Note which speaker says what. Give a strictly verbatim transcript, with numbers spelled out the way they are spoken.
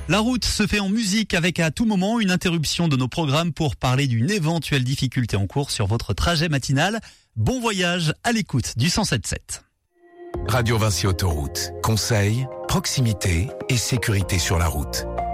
Speaker 1: La route se fait en musique avec à tout moment une interruption de nos programmes pour parler d'une éventuelle difficulté en cours sur votre trajet matinal. Bon voyage à l'écoute du cent sept sept.
Speaker 2: Radio Vinci Autoroute. Conseils, proximité et sécurité sur la route.